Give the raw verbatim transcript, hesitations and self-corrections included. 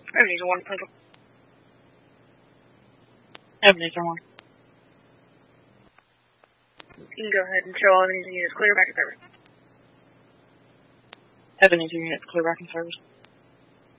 Ebenezer one, Central. Ebenezer one. You can go ahead and show Ebenezer units clear back in service. Ebenezer units clear back in service.